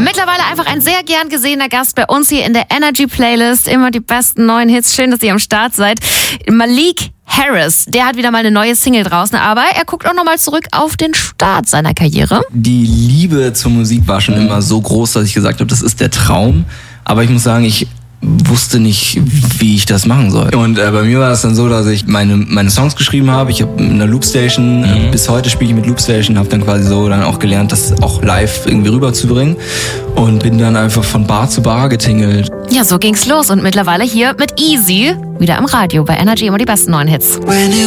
Mittlerweile einfach ein sehr gern gesehener Gast bei uns hier in der Energy Playlist. Immer die besten neuen Hits. Schön, dass ihr am Start seid. Malik Harris, der hat wieder mal eine neue Single draußen, aber er guckt auch nochmal zurück auf den Start seiner Karriere. Die Liebe zur Musik war schon immer so groß, dass ich gesagt habe, das ist der Traum. Aber ich muss sagen, ich wusste nicht, wie ich das machen soll. Und bei mir war es dann so, dass ich meine Songs geschrieben habe. Ich habe in einer Loopstation, bis heute spiele ich mit Loopstation, habe dann quasi so dann auch gelernt, das auch live irgendwie rüberzubringen und bin dann einfach von Bar zu Bar getingelt. Ja, so ging's los und mittlerweile hier mit Easy wieder im Radio bei Energy immer die besten neuen Hits.